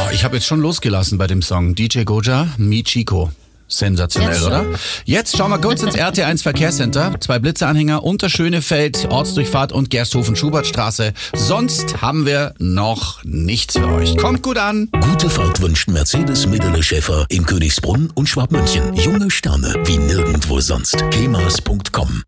Ich habe jetzt schon losgelassen bei dem Song. DJ Goja, Mi Chico. Sensationell, oder? Jetzt schauen wir kurz ins RT1 Verkehrscenter. 2 Blitzeanhänger unter Schönefeld, Ortsdurchfahrt und Gersthofen-Schubertstraße. Sonst haben wir noch nichts für euch. Kommt gut an. Gute Fahrt wünscht Mercedes Medele Schäfer in Königsbrunn und Schwabmünchen. Junge Sterne wie nirgendwo sonst. kemas.com